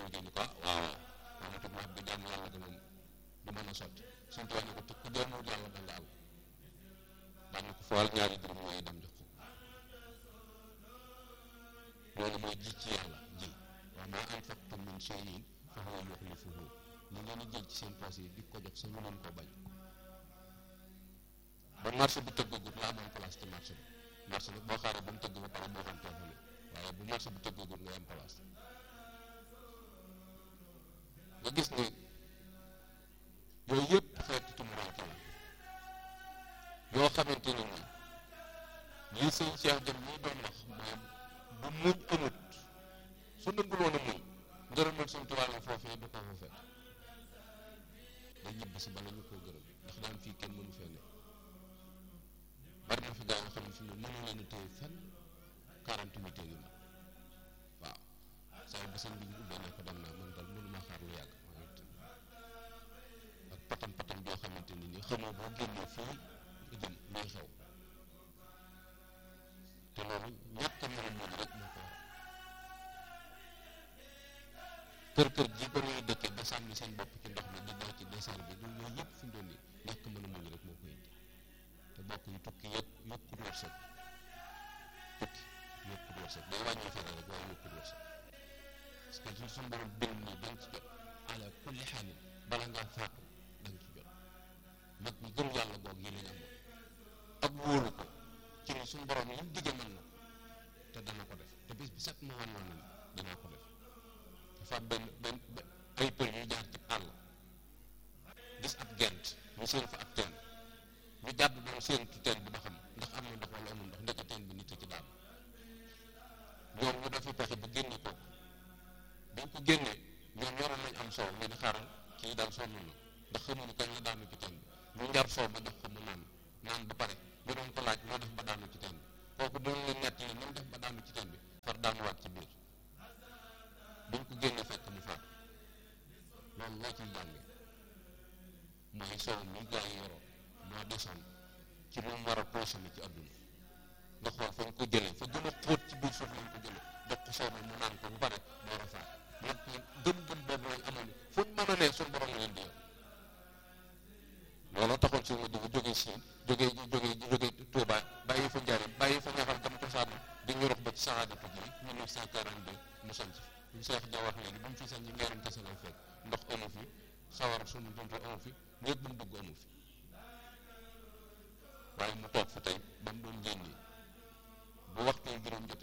ñëw jënd ko waaw maanaam tub naat bi jaamu yàlla ga moom du mën a sotti suñu tuwaa ne ko ku jaamuwul yàlla da nga àll daan na ko fool ñaari dërëm yooyu dem jox ko loolu mooy ji ci yàlla ji wa maa anfaqtum min shay'in fa huwa yukhlifuhu li ngeen di jël ci seen poos yi di ko jox sa ñu leen ko bañ ba marché bi tëggagut la amoon place ci marché bi marché bi boo xaaree ba mu tëgg ba pare moo xam teefale waaye bu marché bi tëggagut nga am place nga gis ne yooyu yëpp xeetu tumuraanke la yoo xamante ne ni lii sëñ Cheikh Jëm ñii doon wax mooy bu muñ amut su nëbbul woon a muñ ngërëmal suñ tubaab foofee du ko fa fekk day ñibbi si bala ñu koo gërëm ndax daan fii kenn mënu fee ne bari na fi gaa yoo xam ne fi mu mënu leen a téye fenn 40 minutes yi ma waaw saa ba sëñ bi ñu ubbee ne ko dem naa man daal mënu maa xaar lu yàgg ak patam patam joo xamante ni nii xamoo boo génnee fii jëm luy xew te loolu ñàkk a mën a muñ rek moo ko waral kër kër ji ba ñuy dëkkee ba sànni seen bopp ci ndox mi di daw ci désert bi du yooyu yëpp fi mu doon nii ñàkk mën a muñ rek moo koy indi te bokk yu tukki yëpp yokkut wërsëg tukki yokkut wërsëg day wàññi fere rek waaye yokkut wërsëg parce que suñu borom bind nii dañ ci jot ala kulli xaalin bala ngaa faatu dañ ci jot mag ñi gëm yàlla goog yi lañ amoon ak wóolu ko ci ni suñu borom yi mu digge mën na te dana ko def te bis bi set mu wan na dana ko def dafa am benn ay pël yu jaar ci àll gis ab gent ñu seen fa ab teen ñu jàdd doon seen ci teen bi ba xam ndax am na ndox wala amul ndox ndeke teen bi nit a ci daal ñoom ñu dafa pexe ba génne ko biñ ko génnee ñoom yoroon nañ am soow ñu ne xaaral kii daal sonn na ndax xamuñu kañ la daanu ci teen bi ñu njar soow ba jox ko mu naan ba pare ñu doon ko laaj moo def ba daanu ci teen bi kooku doon leen nett li moom def ba daanu ci teen bi far daanuwaat ci biir biñ ko génne fekk mu faatu loolu loo ciy jànge mooy soow mi gaa yi yoroon moo desoon ci lu mu war a consommé ci àdduna nga xool fañ ko jëlee fa gën a xóot ci biir suuf lañ ko jëlee jox ko soow mu naan ko bu pare moo rafaat nag gëm-gëm boobu lañ amoon fuñ mën a ne suñ borom leen di yow looloo taxoon si ma dugg jóge siin jóge Touba bàyyi fa njariñ bàyyi fa ñaxal gam ko saadu di ñu rox ba ci saxaadatu ji 1942 mu sanc ñu Seex Ja wax léegi bu mu fi sanc njariñ kese la fekk ndox amu fi sawar suñu duntu amu fi ñëpp bu mu dugg amu fi waaye mu toog fi tey ba mu doon génnee bu waxtu